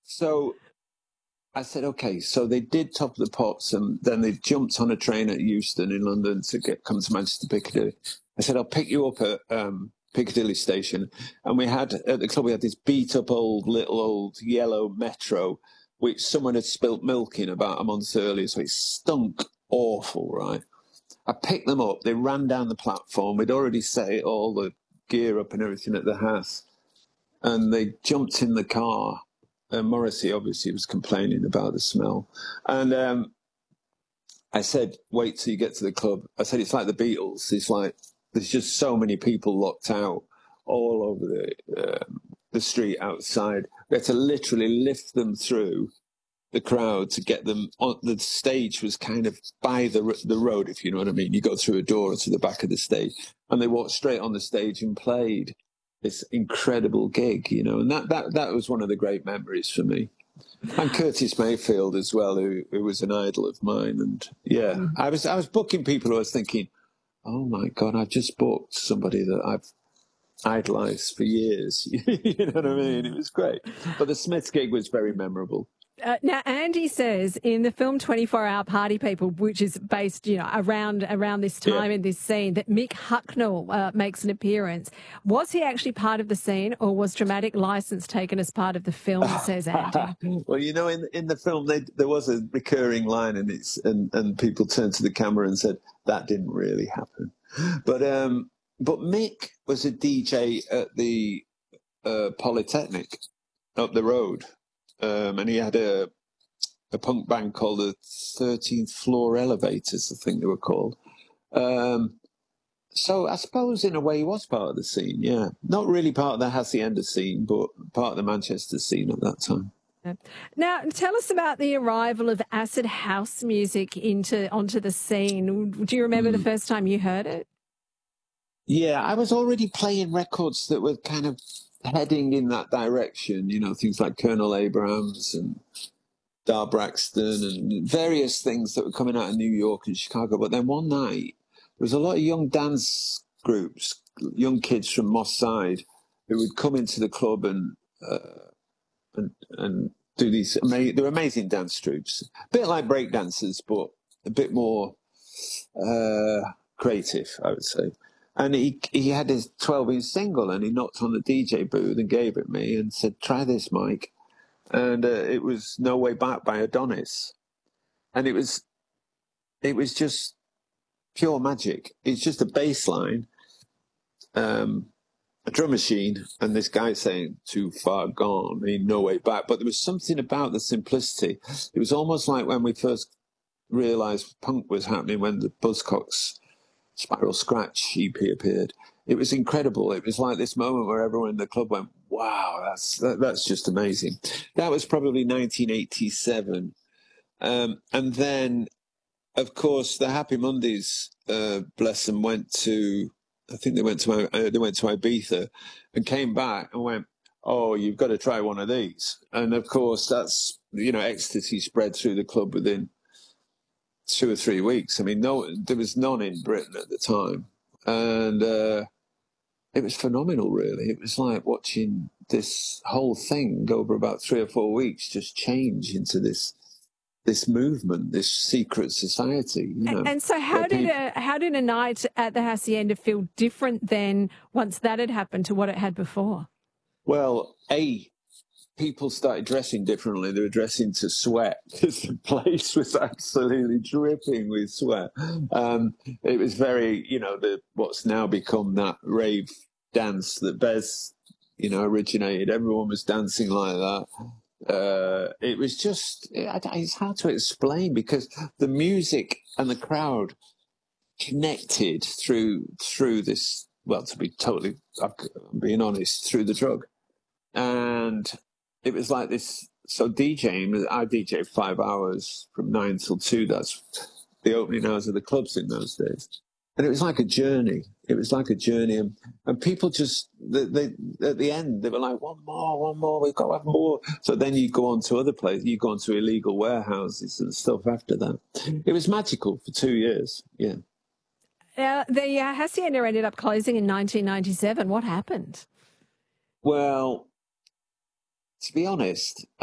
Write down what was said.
So I said, okay, so they did Top of the Pops, and then they jumped on a train at Euston in London to come to Manchester Piccadilly. I said, I'll pick you up at Piccadilly Station. And we had, at the club, we had this beat up little old yellow Metro, which someone had spilt milk in about a month earlier. So it stunk awful, right? I picked them up. They ran down the platform. We'd already set all the gear up and everything at the house. And they jumped in the car. Morrissey obviously was complaining about the smell. And I said, wait till you get to the club. I said, it's like the Beatles. It's like there's just so many people locked out all over the street outside. We had to literally lift them through the crowd to get them on. The stage was kind of by the road, if you know what I mean. You go through a door to the back of the stage, and they walked straight on the stage and played this incredible gig, you know, and that was one of the great memories for me. And Curtis Mayfield as well, who was an idol of mine. And yeah, I was booking people who I was thinking, oh my God, I've just booked somebody that I've idolized for years. You know what I mean? It was great. But the Smiths gig was very memorable. Now, Andy says in the film 24-Hour Party People, which is based, around this time in this scene, that Mick Hucknall makes an appearance. Was he actually part of the scene, or was dramatic license taken as part of the film, says Andy? Well, in the film, there was a recurring line, and people turned to the camera and said, that didn't really happen. But Mick was a DJ at the Polytechnic up the road. And he had a punk band called the 13th Floor Elevators, I think they were called. So I suppose in a way he was part of the scene, yeah. Not really part of the Hacienda scene, but part of the Manchester scene at that time. Now, tell us about the arrival of acid house music onto the scene. Do you remember the first time you heard it? Yeah, I was already playing records that were kind of heading in that direction, things like Colonel Abrams and Dar Braxton and various things that were coming out of New York and Chicago. But then one night, there was a lot of young dance groups, young kids from Moss Side, who would come into the club and do these. They were amazing dance troupes, a bit like break dancers, but a bit more creative, I would say. And he had his 12-inch single, and he knocked on the DJ booth and gave it me and said, try this, Mike. And it was No Way Back by Adonis. And it was just pure magic. It's just a bass line, a drum machine, and this guy saying, too far gone, no way back. But there was something about the simplicity. It was almost like when we first realised punk was happening, when the Buzzcocks Spiral Scratch EP appeared. It was incredible. It was like this moment where everyone in the club went, wow, that's just amazing. That was probably 1987. And then, of course, the Happy Mondays, bless them, went to Ibiza and came back and went, oh, you've got to try one of these. And, of course, that's, ecstasy spread through the club within 2 or 3 weeks. There was none in Britain at the time. And it was phenomenal, really. It was like watching this whole thing go over about 3 or 4 weeks, just change into this movement, this secret society. And so how did a night at the Hacienda feel different then once that had happened to what it had before? Well, people started dressing differently. They were dressing to sweat because the place was absolutely dripping with sweat. It was very, what's now become that rave dance that Bez, originated. Everyone was dancing like that. It was just, it's hard to explain because the music and the crowd connected through this, well, to be totally, I'm being honest, through the drug. And it was like this. So DJing, I DJ 5 hours from 9 till 2. That's the opening hours of the clubs in those days. And it was like a journey. It was like a journey. And people just, they at the end, they were like, one more, we've got to have more. So then you go on to other places. You go on to illegal warehouses and stuff after that. It was magical for 2 years, yeah. The Hacienda ended up closing in 1997. What happened? Well, to be honest,